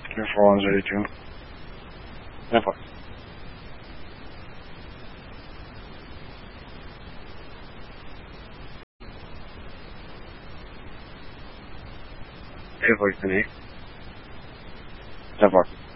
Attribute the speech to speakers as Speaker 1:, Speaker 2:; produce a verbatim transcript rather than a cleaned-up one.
Speaker 1: Two four one zero two. ten four. Two four ten eight. ten four.